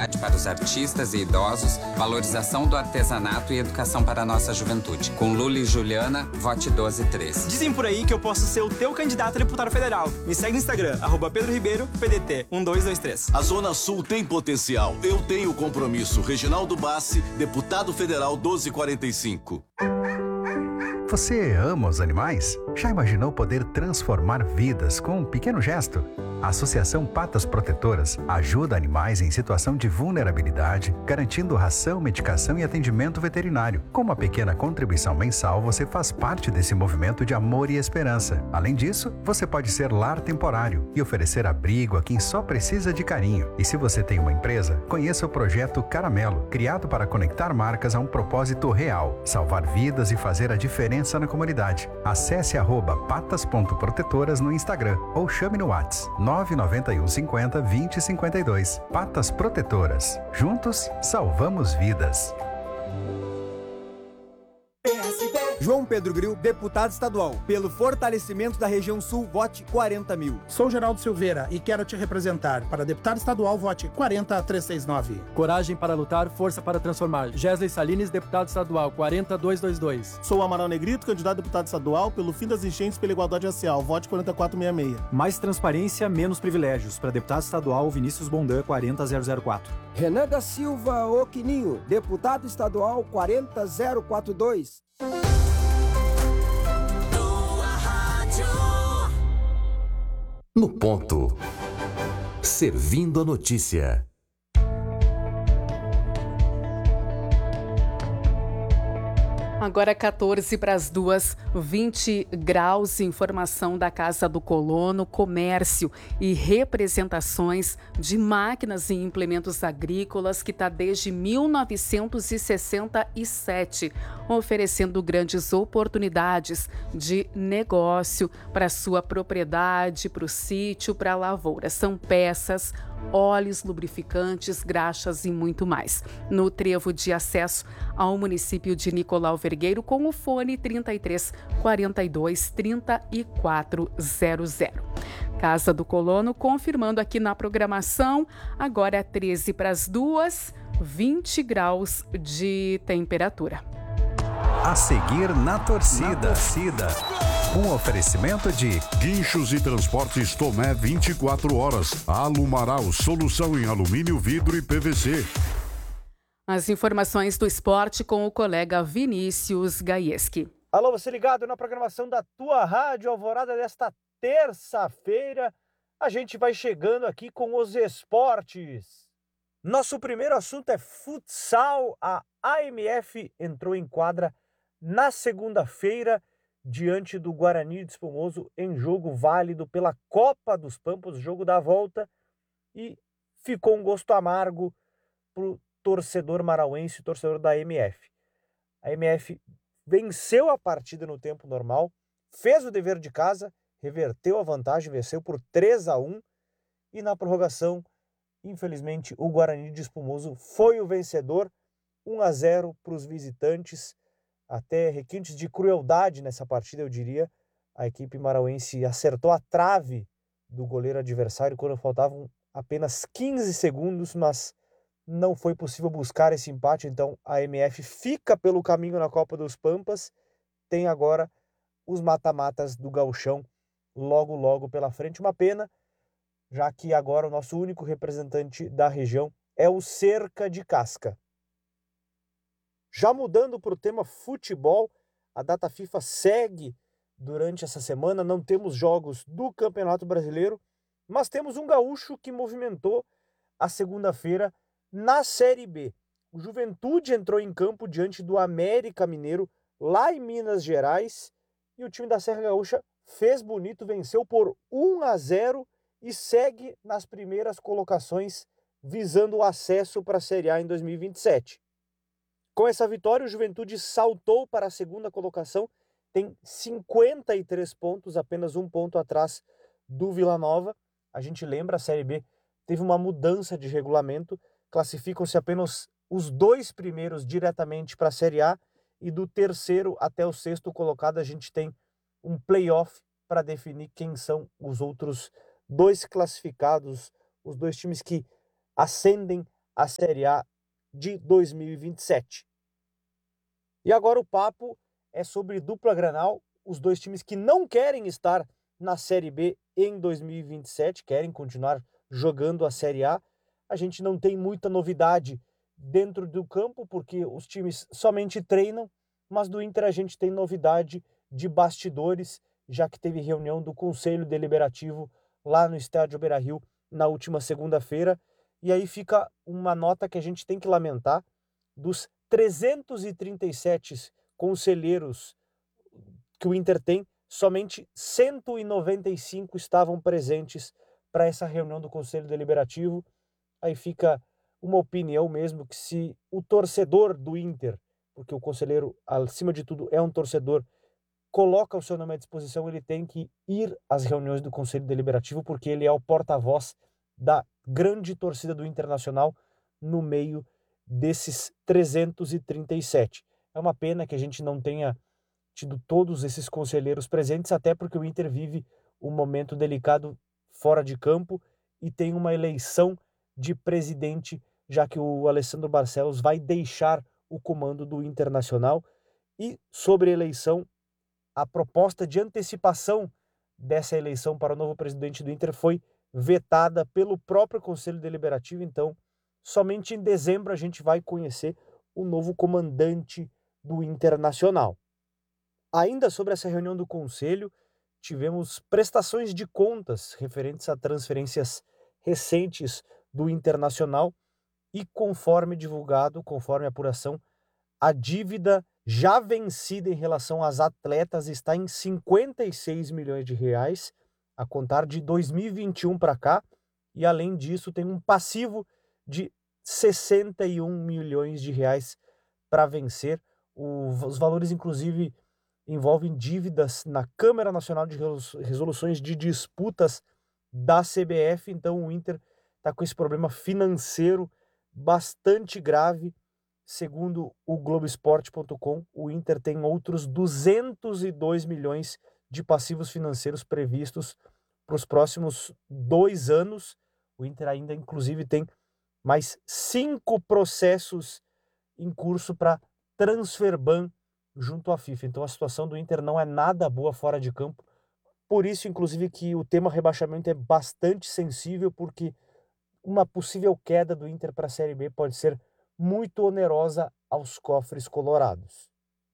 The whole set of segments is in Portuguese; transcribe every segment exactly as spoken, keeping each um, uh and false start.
para os artistas e idosos, valorização do artesanato e educação para a nossa juventude. Com Lula e Juliana, vote doze treze. Dizem por aí que eu posso ser o teu candidato a deputado federal. Me segue no Instagram, arroba Pedro Ribeiro, P D T um dois dois três. A Zona Sul tem potencial. Eu tenho compromisso. Reginaldo Bassi, deputado federal doze quarenta e cinco. Você ama os animais? Já imaginou poder transformar vidas com um pequeno gesto? A Associação Patas Protetoras ajuda animais em situação de vulnerabilidade, garantindo ração, medicação e atendimento veterinário. Com uma pequena contribuição mensal, você faz parte desse movimento de amor e esperança. Além disso, você pode ser lar temporário e oferecer abrigo a quem só precisa de carinho. E se você tem uma empresa, conheça o projeto Caramelo, criado para conectar marcas a um propósito real, salvar vidas e fazer a diferença na comunidade. Acesse arroba patas.protetoras no Instagram ou chame no WhatsApp nove nove um cinquenta vinte cinquenta e dois. Patas Protetoras. Juntos, salvamos vidas. João Pedro Gril, deputado estadual. Pelo fortalecimento da região sul, vote quarenta mil. Sou Geraldo Silveira e quero te representar. Para deputado estadual, vote quarenta trezentos e sessenta e nove. Coragem para lutar, força para transformar. Gesley Salines, deputado estadual, quarenta duzentos e vinte e dois. Sou Amaral Negrito, candidato a deputado estadual pelo fim das enchentes pela igualdade racial. Vote quarenta e quatro sessenta e seis. Mais transparência, menos privilégios. Para deputado estadual, Vinícius Bondan, quarenta mil quatro. Renan da Silva Oquininho, deputado estadual, quarenta mil quarenta e dois. No ponto. Servindo a notícia. Agora quatorze para as duas, vinte graus, informação da Casa do Colono, comércio e representações de máquinas e implementos agrícolas que está desde mil novecentos e sessenta e sete, oferecendo grandes oportunidades de negócio para sua propriedade, para o sítio, para a lavoura. São peças, óleos, lubrificantes, graxas e muito mais. No trevo de acesso ao município de Nicolau Vergueiro com o fone trinta e três, quarenta e dois, trinta e quatro zero zero. Casa do Colono confirmando aqui na programação, agora é treze para as duas, vinte graus de temperatura. A seguir na torcida. Na torcida. Um oferecimento de Guinchos e Transportes Tomé vinte e quatro horas. Alumaral, solução em alumínio, vidro e P V C. As informações do esporte com o colega Vinícius Gaieski. Alô, você ligado na programação da tua Rádio Alvorada desta terça-feira. A gente vai chegando aqui com os esportes. Nosso primeiro assunto é futsal. A A M F entrou em quadra na segunda-feira diante do Guarani de Espumoso em jogo válido pela Copa dos Pampas, jogo da volta, e ficou um gosto amargo para o torcedor marauense, torcedor da A M F. A A M F venceu a partida no tempo normal, fez o dever de casa, reverteu a vantagem, venceu por três a um, e na prorrogação, infelizmente, o Guarani de Espumoso foi o vencedor, um a zero para os visitantes. Até requintes de crueldade nessa partida, eu diria. A equipe marauense acertou a trave do goleiro adversário quando faltavam apenas quinze segundos, mas não foi possível buscar esse empate. Então a M F fica pelo caminho na Copa dos Pampas. Tem agora os mata-matas do Gauchão logo, logo pela frente. Uma pena, já que agora o nosso único representante da região é o Cerca de Casca. Já mudando para o tema futebol, a data FIFA segue durante essa semana. Não temos jogos do Campeonato Brasileiro, mas temos um gaúcho que movimentou a segunda-feira na Série B. O Juventude entrou em campo diante do América Mineiro, lá em Minas Gerais, e o time da Serra Gaúcha fez bonito, venceu por um a zero e segue nas primeiras colocações, visando o acesso para a Série A em dois mil e vinte e sete. Com essa vitória, o Juventude saltou para a segunda colocação, tem cinquenta e três pontos, apenas um ponto atrás do Vila Nova. A gente lembra, a Série B teve uma mudança de regulamento, classificam-se apenas os dois primeiros diretamente para a Série A, e do terceiro até o sexto colocado a gente tem um play-off para definir quem são os outros dois classificados, os dois times que ascendem a Série A de dois mil e vinte e sete. E agora o papo é sobre dupla Granal, os dois times que não querem estar na Série B em dois mil e vinte e sete, querem continuar jogando a Série A. A gente não tem muita novidade dentro do campo, porque os times somente treinam, mas do Inter a gente tem novidade de bastidores, já que teve reunião do Conselho Deliberativo lá no Estádio Beira-Rio na última segunda-feira. E aí fica uma nota que a gente tem que lamentar: dos trezentos e trinta e sete conselheiros que o Inter tem, somente cento e noventa e cinco estavam presentes para essa reunião do Conselho Deliberativo. Aí fica uma opinião mesmo que, se o torcedor do Inter, porque o conselheiro, acima de tudo, é um torcedor, coloca o seu nome à disposição, ele tem que ir às reuniões do Conselho Deliberativo, porque ele é o porta-voz da grande torcida do Internacional no meio desses trezentos e trinta e sete. É uma pena que a gente não tenha tido todos esses conselheiros presentes, até porque o Inter vive um momento delicado fora de campo e tem uma eleição de presidente, já que o Alessandro Barcelos vai deixar o comando do Internacional. E sobre a eleição, a proposta de antecipação dessa eleição para o novo presidente do Inter foi vetada pelo próprio Conselho Deliberativo. Então, somente em dezembro a gente vai conhecer o novo comandante do Internacional. Ainda sobre essa reunião do Conselho, tivemos prestações de contas referentes a transferências recentes do Internacional e, conforme divulgado, conforme a apuração, a dívida já vencida em relação às atletas está em cinquenta e seis milhões de reais, a contar de dois mil e vinte e um para cá, e além disso tem um passivo de sessenta e um milhões de reais para vencer. O, os valores, inclusive, envolvem dívidas na Câmara Nacional de Resoluções de Disputas da C B F, então o Inter está com esse problema financeiro bastante grave. Segundo o Globo Esporte ponto com, o Inter tem outros duzentos e dois milhões de passivos financeiros previstos para os próximos dois anos. O Inter ainda, inclusive, tem mais cinco processos em curso para transferban junto à FIFA. Então a situação do Inter não é nada boa fora de campo. Por isso, inclusive, que o tema rebaixamento é bastante sensível, porque uma possível queda do Inter para a Série B pode ser muito onerosa aos cofres colorados.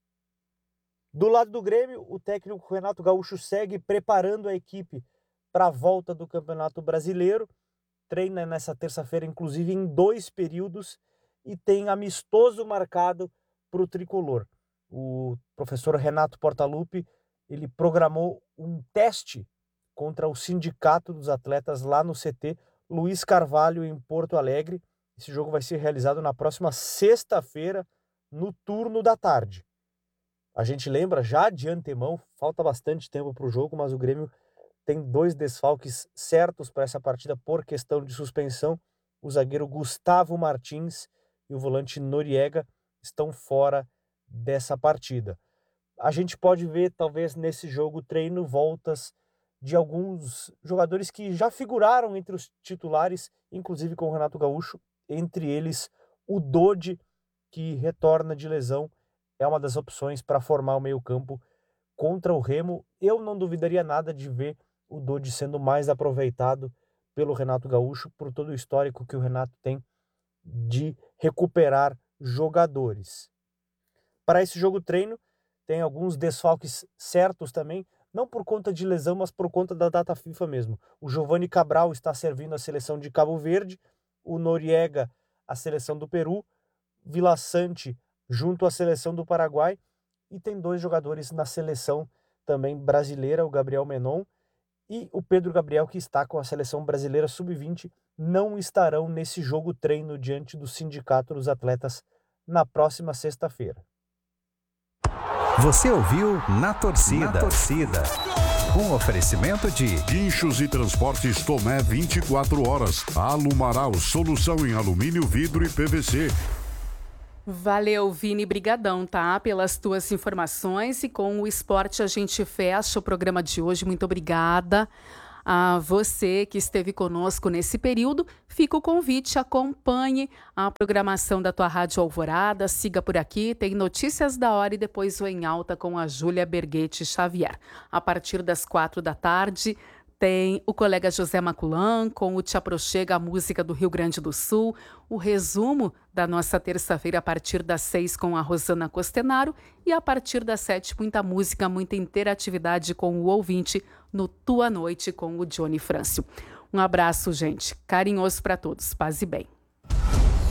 Do lado do Grêmio, o técnico Renato Gaúcho segue preparando a equipe para a volta do Campeonato Brasileiro. Treina nessa terça-feira, inclusive, em dois períodos, e tem amistoso marcado para o tricolor. O professor Renato Portaluppi, ele programou um teste contra o Sindicato dos Atletas lá no C T Luiz Carvalho, em Porto Alegre. Esse jogo vai ser realizado na próxima sexta-feira, no turno da tarde. A gente lembra já de antemão, falta bastante tempo para o jogo, mas o Grêmio tem dois desfalques certos para essa partida por questão de suspensão. O zagueiro Gustavo Martins e o volante Noriega estão fora dessa partida. A gente pode ver, talvez, nesse jogo treino, voltas de alguns jogadores que já figuraram entre os titulares, inclusive com o Renato Gaúcho, entre eles o Dodi, que retorna de lesão, é uma das opções para formar o meio-campo contra o Remo. Eu não duvidaria nada de ver o Dodi sendo mais aproveitado pelo Renato Gaúcho, por todo o histórico que o Renato tem de recuperar jogadores. Para esse jogo treino, tem alguns desfalques certos também, não por conta de lesão, mas por conta da data FIFA mesmo. O Giovanni Cabral está servindo a seleção de Cabo Verde, o Noriega a seleção do Peru, Vila Sante junto à seleção do Paraguai, e tem dois jogadores na seleção também brasileira, o Gabriel Menon e o Pedro Gabriel, que está com a seleção brasileira sub vinte, não estarão nesse jogo treino diante do Sindicato dos Atletas na próxima sexta-feira. Você ouviu Na Torcida. Na Torcida. Um oferecimento de Guinchos e Transportes Tomé vinte e quatro horas. Alumaral, solução em alumínio, vidro e P V C. Valeu, Vini, brigadão, tá? Pelas tuas informações, e com o esporte a gente fecha o programa de hoje. Muito obrigada. A você que esteve conosco nesse período, fica o convite, acompanhe a programação da tua Rádio Alvorada, siga por aqui, tem notícias da hora e depois o Em Alta com a Júlia Berguete Xavier. A partir das quatro da tarde, tem o colega José Maculan com o Te Aproxega, a música do Rio Grande do Sul, o resumo da nossa terça-feira a partir das seis com a Rosana Costenaro e a partir das sete muita música, muita interatividade com o ouvinte no Tua Noite com o Johnny Frâncio. Um abraço, gente, carinhoso para todos, paz e bem.